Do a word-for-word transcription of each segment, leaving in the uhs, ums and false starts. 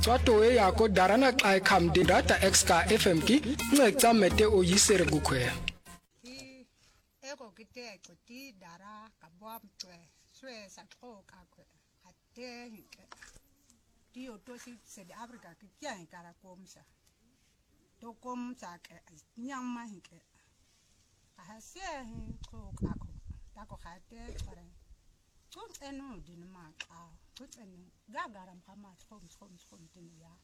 Twato e ya ko darana kai kham din data X ka F M ki ngecza mete o yisere kukhwe. Ki eko kite ko ti dara ka bom twe swe sa ko ka ko ate hinke. Ti o to si se de Africa ki kya kara komsa. To komsa ke nyama hinke. Ha se hin ko ka ko ta ko khate pare. Kun enu din ma ka. Kun enu gagaram kama khom khom khom tin ya.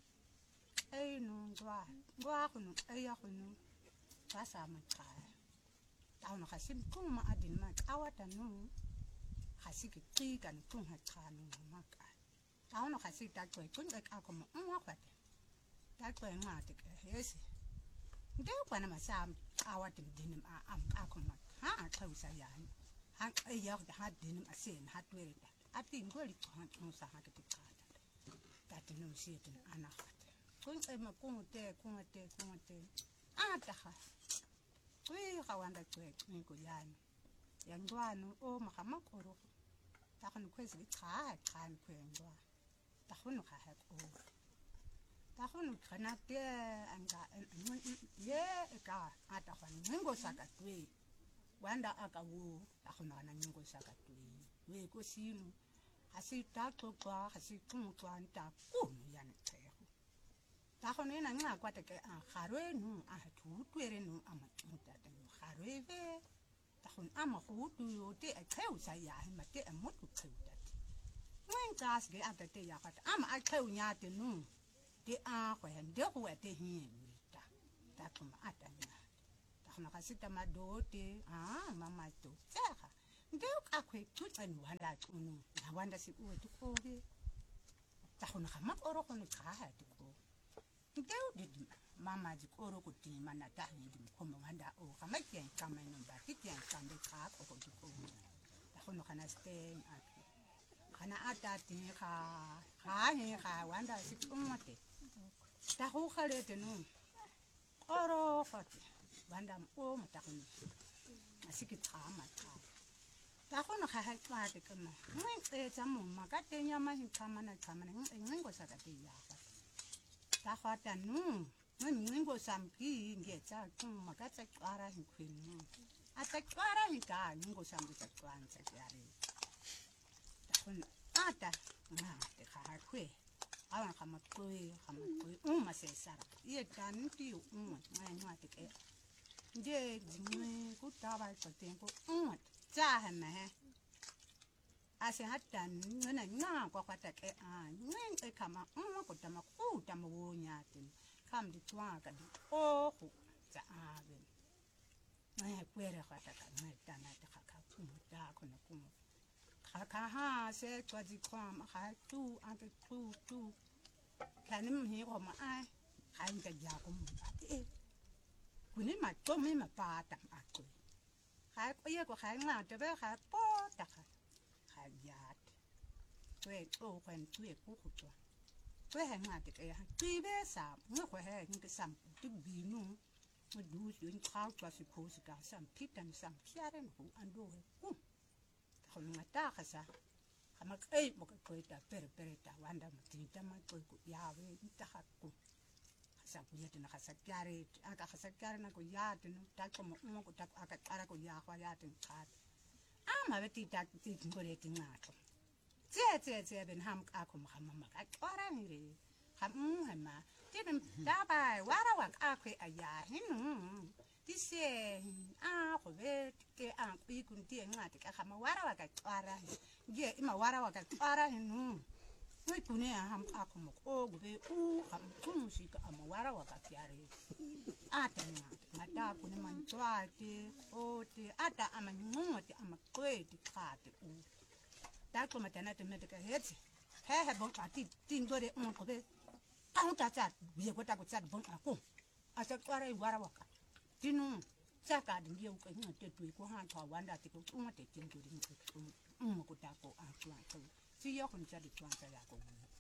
Ai no gwa gwa kunu ai ya kunu ta sa ma ka. Ta no khasim kun ma adin ma awata no khasiki ti kan kun ha ka no ma ka. Ta no khasiki ta ko kun ka ko ma nwa kwate. Ta ko ma te ke yes. Nde kwa na ma sa awata din ma am ka ko ma. Ha ka usa ya. Han ai ya ha din ma sen ha twere ta. Ati ngoli kan no sa ha ke ti ka. Ta ti no si tin ana khate. Kun e ma kun te kun te kun te. Ata ha. Kui kawanda kwe ni ko yan. Yan gwanu o makama koro. Ta khanu kwezi ka kan kwe ngwa. Ta khunu ka ha ko. Ta khunu kana te anga ye ka ata khanu ngo saka kwe. Wanda aka wo ta khunu ana ngo saka kwe. We ko sinu. Hasi ta ko kwa hasi kun kwa nta ku yan te. Ta khunu ina nga kwa te ke a kharwe nu a tu twere nu ama muta te kharwe ve ta khunu ama khu tu yo te a kheu sa ya ma te a mutu kheu ta wen gas ge a te ya ka ama a kheu nya te nu te a khwe de khu te hin ta ta khunu ata nya ta khunu ka sita ma do te a mama to ta kha de ka khwe tu tsen wanda tunu na wanda si u tu ko ge ta khunu ka ma oro khunu ka ha tu ko Deu di mama di koro ko ti mana ta ni di ko manda o kama kien kama no ba ti kien kama ka ko ko ko ta ko no kana ste kana ata ti ka ka he ka wanda si umate ta ko khale te no oro fati wanda o mata ko asiki tama ta ta ko no ka ha pa te kana ngai te jamu maka te nyama hin kama na kama ngai ko sa ka te ya ta khata nu ngai ngo sampi nge cha kum maka cha kwara hin khwin a cha kwara hin ka ngo sampi cha kwan cha yare ta khun ata na te kha khwe awan khama khwe khama khwe um ma se sara ye tan ti um ngai nwa te ke nge jingwe ku ta ba ko te ko um cha ha ma ase hatan ngana nga kwa kwata ke a ngen e kama um ko tama ku tama wo nyate kam di twa ka di o ku za ave ai kwere kwata ka mai tana ta ka ku da ko na ku ka ka ha se kwa di kwa ma ha tu a ke tu tu kanim hi ko ma ai ai ka ja ko mu e ku ni ma to mi ma pa ta a ku ha ko ye ko ha nga te be ha po ta ka yat tue o kwen tue ku ku twa tue ha nga te ya ti be sa ngo ko he ni ke sam ti bi nu mo du yin khau twa si ko si ka sam pitan sam piaren hu ando he ku ta nga ta ka sa kama ei mo ko ta per per ta wanda mo ti ta ma ko ku ya we ta ha ku sa ku yete na sa kyare aka sa kyare na ko ya te no ta ko mo mo ko ta aka ara ko ya kwa ya te ka ama beti ta ti ngore ti ngato tse tse tse ben ham ka ko ma ma ka ora ni re ham ha ma ti nem da ba wara wa ka kwe aya hin ti se a ko be ke a ku kun ti ngati ka ma wara wa ka ora ge ima wara wa ka ora hin no ku ne ham ka ko mo ko go be u ham kun si ka ma wara wa ka tiare ata ni mata ku ne man twate o te ata ama ngote ama kweti khate u ta ko mata na te mete ka hetse he he bon ati tindore on ko be ka uta ta bi ko ta ko ta bon ako ata kwara wara waka tinu ta ka din ye ko ni te tu ko han twa wanda te ko tu te tindore ni ko um ko ta ko a twa ko si yo ko ta di twa ta ya ko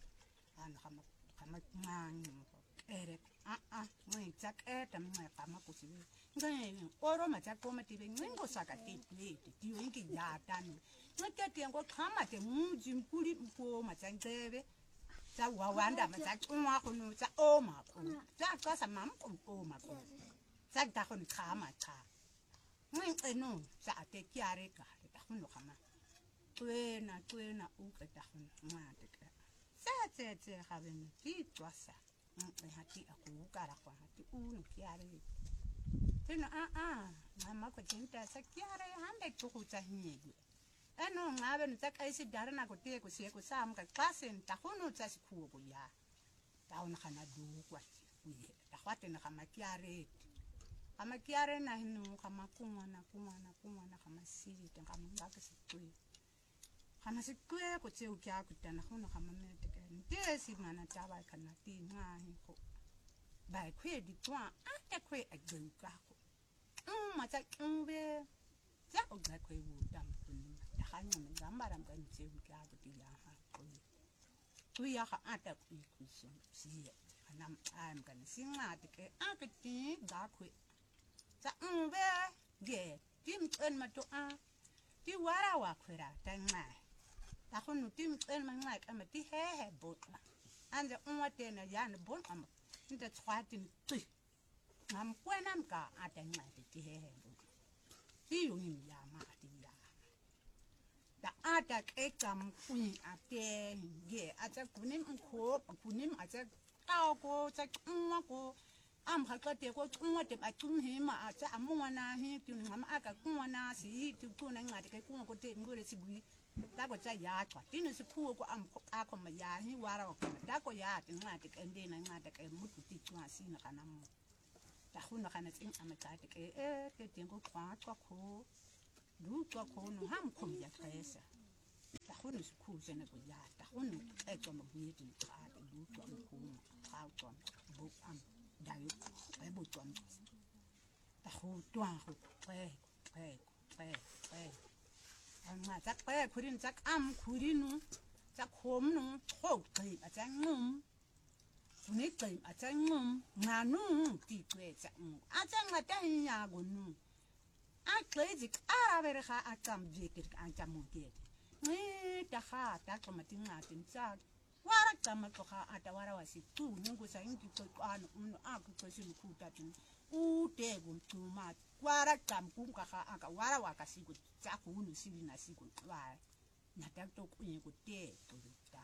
an kama kama ngang ere a a mai chak e tam mai kama ko si ngai oro ma chak ko ma ti be ngo saka ti ti ti yo ngi ya tan no te ti ngo kama te mu jim kuri ko ma chang tebe za wawanda ma za tuma go no za o ma go za ka sa mam go o ma go za ta go nka ma ta ngi eno za te kiare ka ta go no kama twena twena u ka ta go ma te ka sa te te ga ben ti twasa ngi hati aku ka ra kwa hati u no kiare tena a a mama ko tinta sa kiare hande ko go tsa hinyego eno ngabe nitsa ka isi dara na go te go se go sam ka klasen ta go no tsa sikhuo go ya ta ona kana du kwa uye ta kwate na kama kiare kama kiare na hinu kama kumana kumana kumana kama siri ta kama ngaka sikwe kama sikwe ko tse o kya ku tana go no kama me te ka nte si mana ta ba kana ti nga hi ko ba kwe di twa a te kwe a gwen ka ko um ma ta kumbe ja o ga kwe wo dam ko ni ta hanya me gamba ram ka nte o kya ku ti ya ha ko tu ya ha ata ku ku so si anam am kan singa te ke a ke ti ga kwe sa umbe ge tim en ma to a ti wara wa kwera ta nga ta ko no tim en ma nga ka ma ti he he bo ande unwa te na ya ne bon am nda tswatin tu ngam kwenam ka ata nga ti he he bo ti yo ni ya ma ti ya da ata ke kam kuin ate ge ata kunim ko kunim ata ka ko ta unwa ko am ka te ko unwa te ba tum he ma ata amwa na he ti ngam aka kunwa na si ti ku na nga te ko ko te ngore si bui ta ko cha ya twa ti no si ku ko am a ko ma ya hi wara ko ta ko ya ti nga te ende na nga te ke mutu ti twa si na kana mo ta hu na kana tsin am ta te ke e te te ko kwa twa ko du twa ko no ham ko ya tresa ta hu no si ku se na ko ya ta hu no e ko ma bui ti ka du twa ko ka twa bo am da yo e bo twa ta hu twa ko pe pe pe pe ma tak pe kurin tak am kurinu tak hom nu ho kai a chang ngum ni kai a chang ngum nga nu ti kwe chang a chang la ta nya go nu a kai dik a ver kha a cham jekir a cham mu ke ni ta kha ta ko ma tin nga tin cha wara cham ko kha a ta wara wasi tu ngu sa ngi ko an un a ku ko sin ku ta tin u te go tu ma wara cham ku ka kha a ka wara wa ka si ku cha ku nu si na si ku wa na ta to ku ni ku te to ta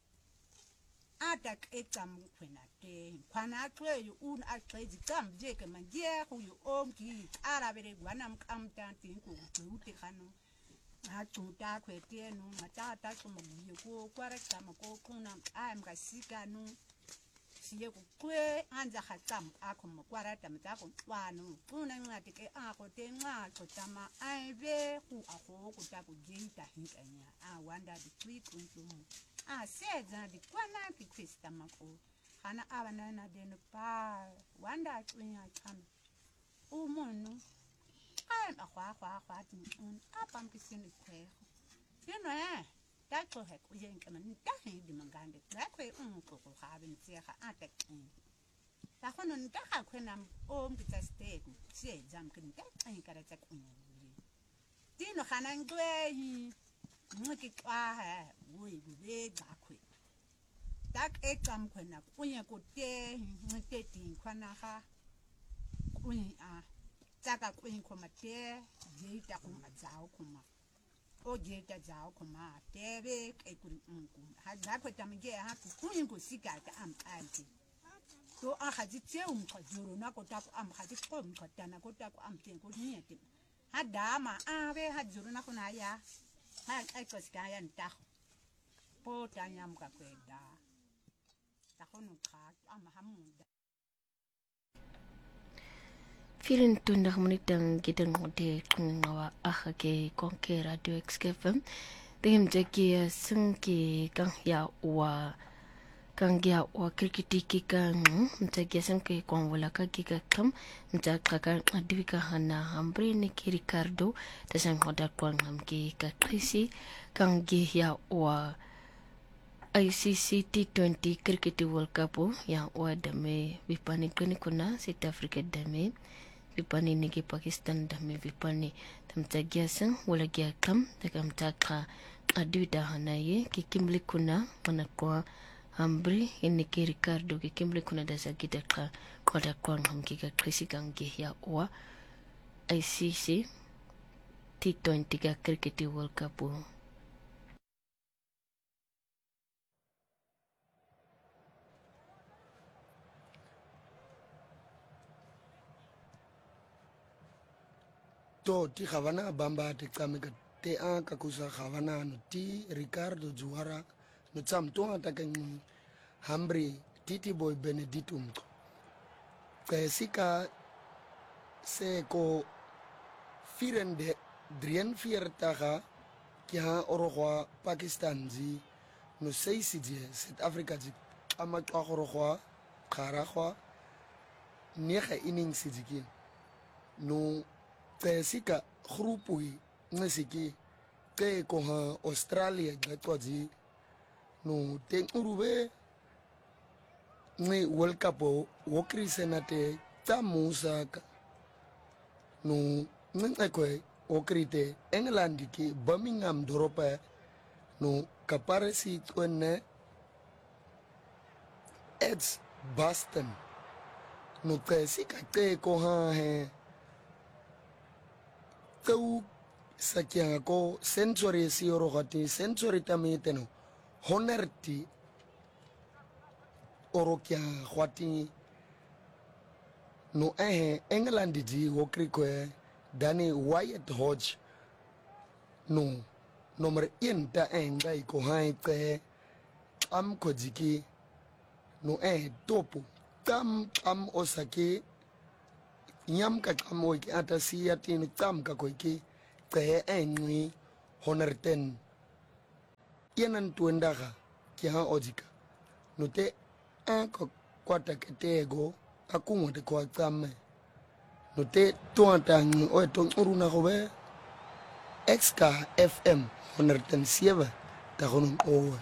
a ta ke cham ku na te kwana kwe yu un a kwe ji cham je ke man je ku yu om ki ara bere gwanam kam ta tin ku ku te khanu a tu ta kwe te nu ma ta ta ku mo yu ku kwara cham ko ku na a am ka si ka nu siye ku kwe anja khatam akho mokwara tam ta ko wanu kuna nga tike akho te nga ko tama aive ku akho ku ta ku jinta hinkanya a wanda di tweet kuntum a seza di kwana ki krista mako kana abana na den pa wanda twinya cham u monu ai akwa akwa akwa tin un apam kisin kwe you know eh ta ko he ku yen kaman ta he di mangande ta ko un ko ko ha ben tia ha atek ta ko non ta ha ko nam om ki ta ste ku se jam kin ta ai kara ta ku ni di no hanan gwe hi mu ki kwa ha wi bu be ta ku ta e kam ko na ku yen ko te mu te tin kwa na ha ku ni a ta ka ku yin ko ma te je ta ku ma zao ku ma o je ta zao ko ma tebe ke ku nku ha da ko ta mge ha ku yin ko sika ta am anti to a ha ji te um ko juro na ko ta ko am ha ji ko um ko ta na ko ta ko am ten ko ni ti ha da ma a be ha juro na ko na ya ha ai ko ska ya nta po ta nyam ka ko da ta ko nu ka am ha mu da Vielen tundag menitang kita ngode ngawa ah ke konke radio X K F M tem jaki sengki kang ya wa kang ya wa krikiti ki kang jaki sengki kon wala ka ki ka kam jaka ka adwika hana hambre ni ki Ricardo tasang hoda kon ham ki ka krisi kang gi ya wa I C C T twenty Cricket World Cup yang wa dame bipani kuni kuna South Africa dame vipani niki Pakistan dame vipani tamtagia sang wala gia kam takam taka aduda hanaye kikimli kuna manakwa hambri inni ke Ricardo ke kimble kuna da sagida ka koda kwang hamki ka krisi kange ya wa I C C T twenty ka cricket World Cup. to ti khavana bamba te kameka te a ka kusa khavana no ti Ricardo Juara no tsam to ata ka hambri titi boy benedictum ka sika se ko firende drien fiertaga ki ha orogwa Pakistan zi no seisi je South Africa zi ama twa gorogwa kharagwa nege innings ziki no sika groepui ngesiki ke ko ha Australia gatwaji no te urube ngi World Cup wo krisenate tamusa no ngi ko o krite England ki Birmingham doropa no kaparesi twenne it's Boston no te sika ke ko ha he kau sakia ko century si orogati century tamiteno honerti orokia khwati no eh England ji wokrikwe Danny Wyatt Hodge no number one ta engai ko haite am ko jiki no eh topu tam am osaki nyam ka kamo ki ata siya tin tam ka ko ki te enwi honerten yenan tuenda ka ki ha ojika no te a ko kwata ketego akungo te ko tsamme no te tuanta o to uruna go be X K F M honerten sieva ta gonun o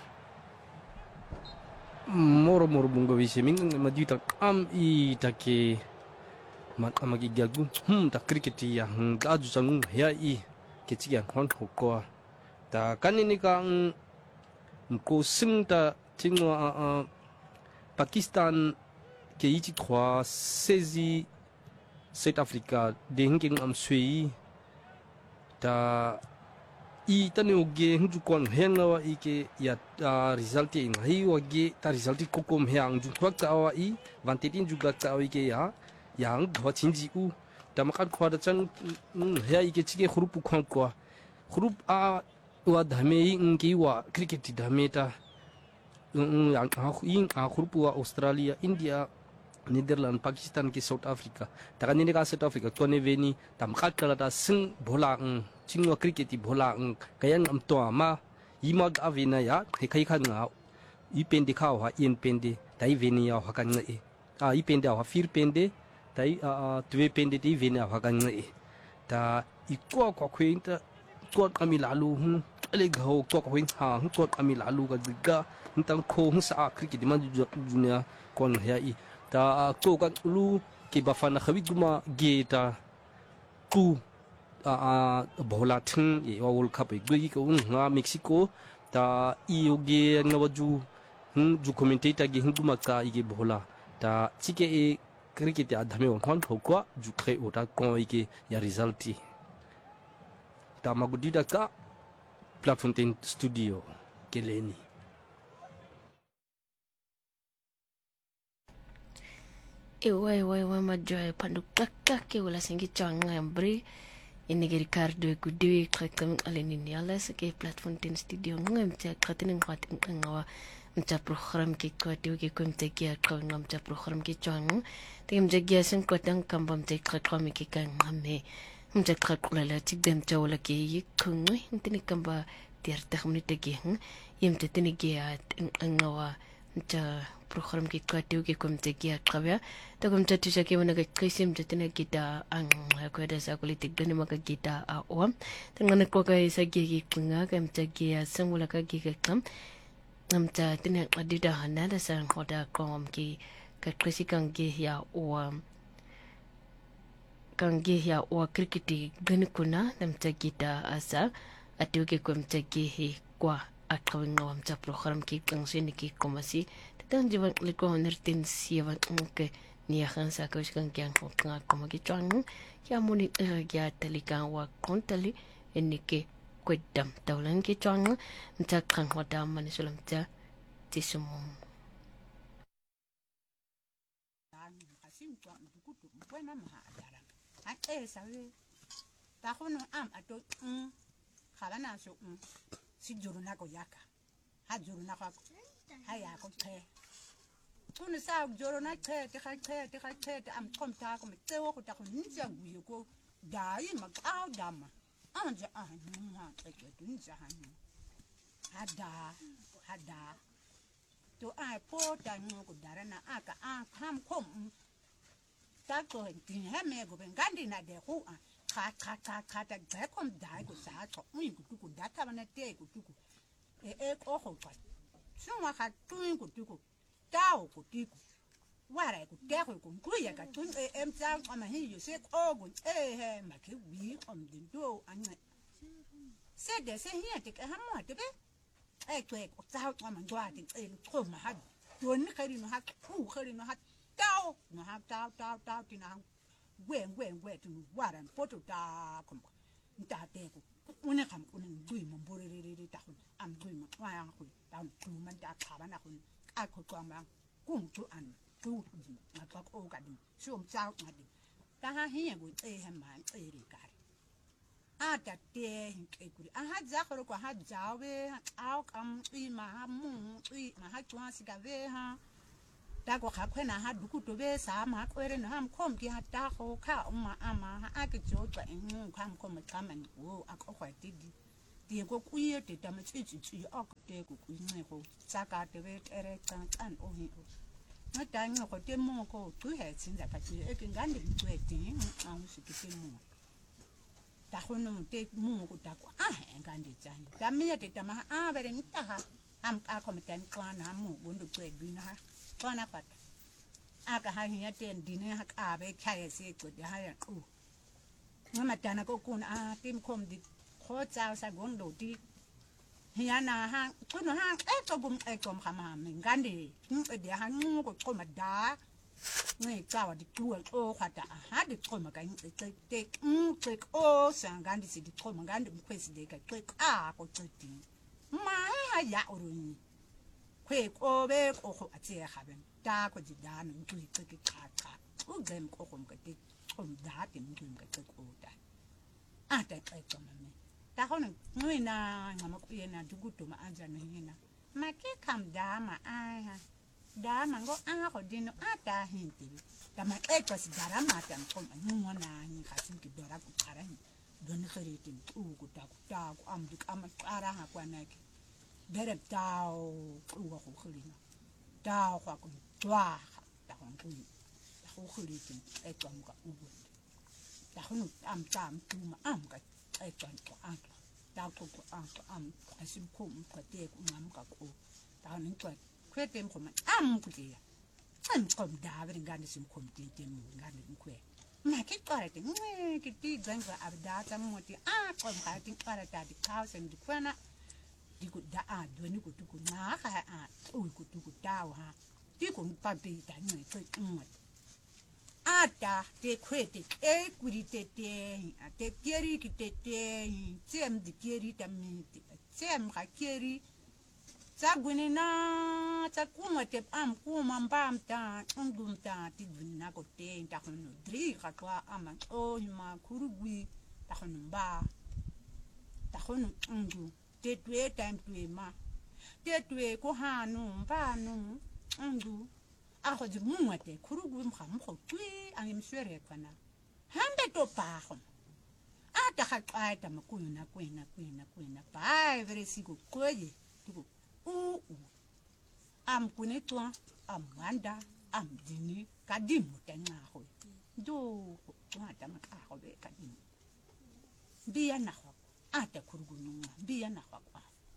moro moro bungo visi min majuta am i take mat amagi gagu hmm ta cricket ya gaju sangu ya i ketiga hon hokko ta kanini ka ko singta tingwa Pakistan ke ichi trois seizi South Africa de hinging am sui ta i tani oge hunju kon henga wa ike ya result in hi oge ta result kokom hang ju kwakta wa i vantetin juga ta ike ya yang dua cinji u damakan kuada cang ya ike cike huruf ukon kuah huruf a wa dame ingi wa cricket dame ta yang aku ing a huruf wa Australia India Netherlands Pakistan ke South Africa takan ini ka South Africa tuane veni damakan kala ta sing bola ng cingwa cricket bola ng kayan am to ama imag avena ya kai kan nga ipende ka wa yen pende dai veni ya hakan ngai a ipende wa fir pende tai a twe pende ti vena hakan ngai ta ikwa kwa kwenta kwa kami lalu hu le go kwa kwenta hu kwa kami lalu ga giga ntang ko hu sa cricket man dunia kon ya i ta ko ka lu ke bafana khawi guma geta ku a bola thing e World Cup e gi ko nga Mexico ta ioge ngawaju hu ju commentator ge hu guma ka ige bola ta chike e cricket ya dhame on hon ko ju khe ota ko ige ya resulti ta magudida ka Platfontaine studio keleni ewa ewa ewa majoy pandu kaka ke wala singi changa mbri ini ke Ricardo e gudui krakam aleni ala ke Platfontaine studio ngam cha khatin ngat ngawa mcha program ke ko tiu ke kum te kia ko ngam cha program ke chang tim jagya sen ko tang kambam te krakam ke kan ngame mcha krakula la tik dem cha wala ke yikungwe intini kamba tiar ta khmni te ge yim te tini ge ngawa mcha program ke ko tiu ke kum te kia kawya ta kum cha tisha ke wana ke krisim te tini kita ang ko da sa politik dani maka kita a o tangana ko ka isa ge ge kunga kam cha ge sang wala ka ge ke kam namta tini adida hanada sang hoda kom ki ka krisi kan ge ya o kan ge ya o krikiti gani kuna namta kita asa atu ke kum cha ge he kwa akawing ngawam sa program kikang sinikik kumasi tatang jibang liko nertin siya ke niyakan sa kaus kang kyang kong nga kumagichuang kya munit eragya talikan wa kontali enike kwedam tawlan kichuang nta kang wadam manisulam ta tisumong buena mahadara ate sabe ta hono am ato um khabana so um si juruna ko yaka ha juruna ko ha ya ko the tunu sa juruna the te kha the te kha the am kom ta ko me te wo ko ta ko ninja guye ko dai ma ka dama anja ah ha te ke ninja ha hada hada to ai po ta ngo ko darana aka a kam kom ta ko tin ha me go ben gandi na de ku a ka ka ka ka ta ga kom dai ko sa to mu ku ku da ta na te ku ku e e ko ho ka su ma ka tu ku ku ta o ku ku wa ra ku te ko ku ya ka tu e em ta ma hi yo se ko go e he ma ke wi om din do an na se de se hi te ka ha mo te be e ko e ko ta ma ma gwa te e ko ma ha do ni ka ri no ha ku ka ri no ha tao nó ha tao tao tao thì nó quen quen quen thì qua đàn phố tao ta không ta tê cũng muốn nó làm cũng đuổi mà bồi đi đi đi ta không ăn đuổi mà ngoài ăn không tao đuổi mình ta khá bạn nào không ai không quan mang cũng chú ăn chú mà có ô cả đi xuống sao mà đi ta ha hiền của tê hay mà tê đi cả à ta tê cái của à hát giá rồi qua hát giáo về áo cam uy mà ha mung uy mà hát chua xì cà về ha ta ko kha khwena ha duku to be sa ma kwere no ham khom ki ha ta kho kha uma ama ha a ke jo twa en kham khom ka man wo a ko khwa ti di ti ko ku ye te ta ma chi chi chi a ko te ku ku ne ko sa ka te be ere kan kan o hi o na ta ngo ko te mo ko tu he sin da ka ti e ke ngandi ku e ti a u si ki te mo ta ho no te mo ko ta ko a he ngandi chani ta mi te ta ma a bere ni ta ha am a ko me tan kwa na mo bo ndo ku e bi na Pana pat, aga hanya ten dine hak abe kaya se ko de haya ku. Ngama tana ko kun a tim kom di kho chao sa gon do di. Hiya na ha kun ha e to bum e kom khama min gandi. Hm e de ha ngu ko ko ma da. Ngai ka wa di tu o khata ha di ko ma ka ni te te hm te o sa gandi si di ko ma gandi ko si de ka ko a ko ti. Ma ha ya uruni. Kwe ko be ko ko ati haben ta ko ji da no tu ti ki ka ka u gem ko ko ka ti ko da ti mu ka ti ko da a ta ka ko ma me ta ho no ngui na ngama ku ye na dugu to ma anja no hina ma ke kam da ma ai ha da ma ngo a ko di no a ta hin ti ta ma e ko si da ra ma ta ko ma nu na ni ka sin ki do ra ku kara ni do ni khari ti u ku ta ku ta ku am di am ara ha kwa na ki Bere tao uwa ko khuli na tao kwa ko twa ta ko ku ta ko khuli tin e to ka uwa ta ko am tam tu ma am ka e to ko an ta ko ko an ko am asim ko mu ka te ko ngam ka ko ta ni to kwe tem ko ma am ku ti ya am ko da bere ngani sim ko ti ti mu ngani ku kwe ma ke to re ti ngue ki ti zanga abda ta mo ti a ko ka ti para ta di ka sen di kwana di ku da a do ni ku tu ku na ka a u ku tu ku da ha di ku pa be da ni ko um a ta te kwe te e ku ri te te a te keri ki te te tem di keri ta mi tem ka keri sa gwini na sa ku ma te am ku ma mbam ta undum ta ti gwini na ko te ta ko no dri ka kwa ama o ma kurugwi ta ko mba ta ko no undu te tue time tue ma te tue ko ha no ba no ndu a ho di mu te kuru gu mkha mkho tue an mswere kana hambe to pa ho a ta kha ka ta ma ku na ku na ku na ku na pa every siku ko ye tu u u am ku ne to am wanda am dini ka di mu te na ho do ma ta ma ka ho be ka di biya na ho ata kurugunu biya na kwa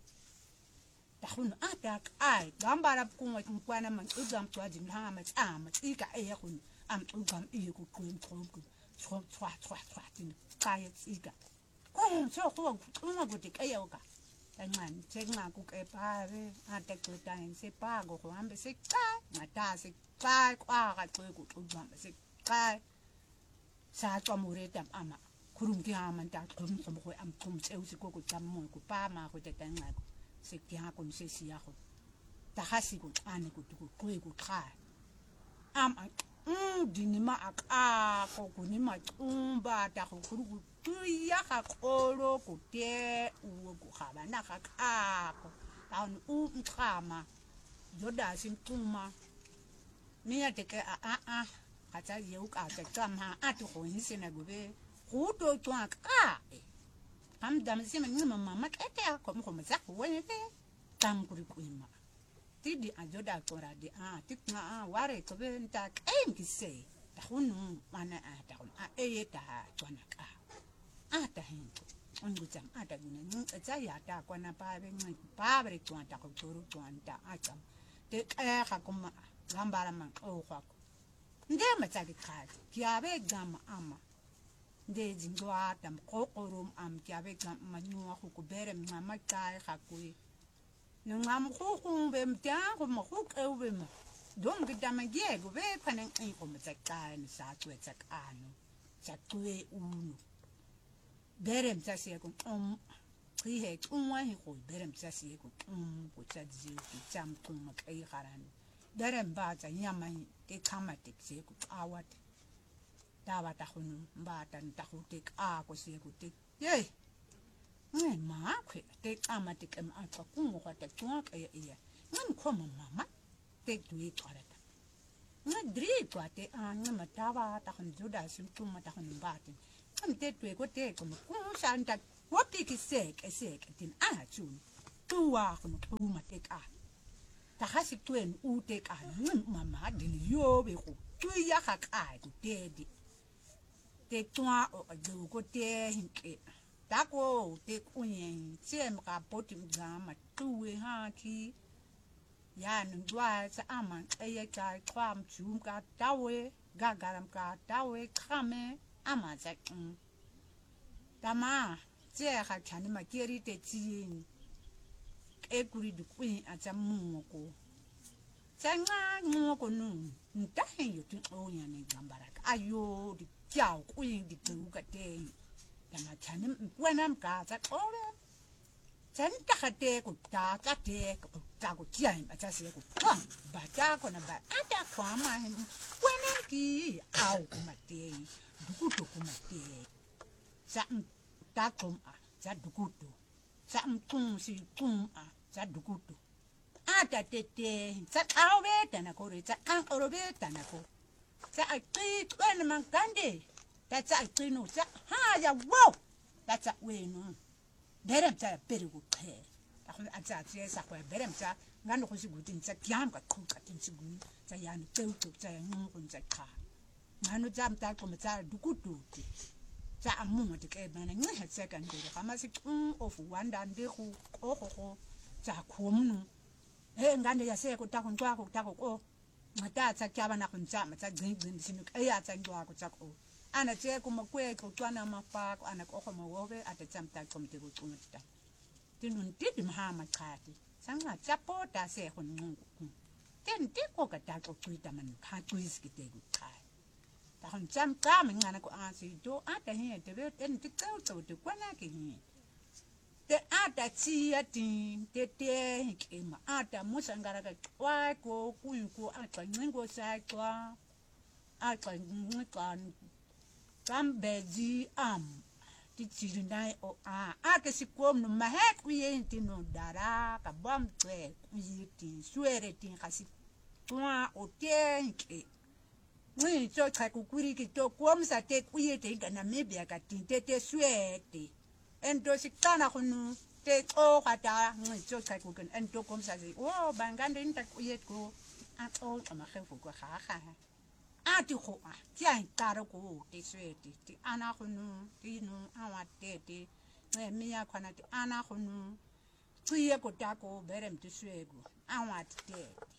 ta khunu ata ai gambara kuma kwana man ugam to ajin ha ma ama tika e khunu am ugam e ku ku ku twa twa twa twa tin kai tika ko so ko kuma go te kai oka Tangan chenga ku ke pare ate ku tan se pago ko ambe se ka mata se ka kwa ka ku ku ku se ka sa to mure tam ama kurum ki aman ta tum tum ko am tum se usi ko ku tam mo ku pa ma ko te tanga se ki ha ko se si ya ko ta hasi ku ane ku ku ku ku ka am mm dinima aka ko ku ni ma umba ta ko ku ku ya ka kolo ku te u ku khaba na ka ka ko ta u mkhama yoda sin tuma ni ya te ke a a a ka tsa ye u ka tsa tama a to go ni sena go be go to tswa ka am dam se me ngima mama ke te ko mo mo za ko we te tam ku ku ima ti di a yoda to ra di a ti na a ware ko be nta ke ngi se ta hunu mana a ta a e ta tswana ka ata hinto ongutsam ata gune ntsa ya ta kwana pa be ngi pa be tswanta ko tsuru tswanta atsam te ka ga kuma gambara man o kwa nde matsa ke khazi kya be gama ama nde jingwa tam kokorum am kya be gama manu ko ko bere mama ka ga ku ni ngam ko ko be mta ko mo ko ke be mo dom ke damage go be panen ai ko matsa ka ni sa twetsa kanu sa twe unu berem tasi ko um ri he unwa he ko berem tasi ko um ko tsadzi ki cham tum kai garan berem ba tsa nyama ke kama te se ko awat dawa ta khunu ba tan ta khu te a ko se ko te ye ngai ma khwe te kama te kem a ka ku mo ta twa ka ya ya ngai ko mama te dui tsara ta ngai dri kwa te a ngama dawa ta khun juda sim tum ta khun ba te am te twe ko te ko ko santa wo ti ki se ke se ke tin a chun tu wa ko ko ma te ka ta hasi twen u te ka ngam mama din yo be ko tu ya ka ka ku te di te twa o do ko te hinke ta ko te ku yen se ma ka poti ga ma tu we ha ki ya nu dwa sa ama e ya ka kwam chum ka ta we ga garam ka ta we khame ama za tama je ha chani ma keri te tin e kuri du kuin a tsa mu ko tsanga mu ko nu nta he yo tin o nya ne gambara ayo di chao kuin di tu ka te tama chani wenam ka za ore chan ta ka te ko ta ka te ko ta ko chia ma cha se ko ba ta ko na ba ata kwa ma wenam ki au ko ma te dukuto kumate sa ta kom a sa dukuto sa tung si tung a sa dukuto ata tete sa awe tana ko re sa an orobe tana ko sa aki kwen man kande ta sa aki no sa ha ya wo ta sa we no derem sa peru ko khe ta ko a sa se sa ko derem sa ngano ko si gutin sa kyam ka ko ka tin si gu sa yan teu tu sa ngum ko sa kha ngano jam ta ko mata dukutu sa amu te ke bana ngi ha second de kama si um of wanda nde ku ko ko ko sa khomnu e ngande ya se ko ta ko ntwa ko ta ko ko mata tsa kya bana ko ntsa mata gin gin sinu e ya tsa ndwa ko tsa ko ana tse ko makwe ko twana mafa ko ana ko ko mo wobe ate tsam ta ko mte ko tsumata tinun tidi mahama khati sanga tsapo ta se ko ngungu ten ti ko ka ta ko tuita man kha tuis ki te ku khai ta hon cham ka min ngana ko asi do ata he te be ten ti ka to te kwana ki he te ata chi ya tin te te ke ma ata musangara ka kwa ko ku ko ata ngingo sa kwa ata ngkan kambeji am ti chi ndai o a ata si kom no ma he ku ye tin no dara ka bam te ku yi ti suere tin ka si twa o te ke ni to ka ku kuri ki to kom sa te ku ye te ga na mebia ka tin te te suete ento si kana kunu te o kata ni to ka ku kan ento kom sa si o bangande nta ku ye ko a o ma khe fu ko kha kha a ti ko a ti ai taro ko te suete ti ana kunu ti no awa te te me mi ya kwana ti ana kunu ti ye ko ta ko berem ti suego awa te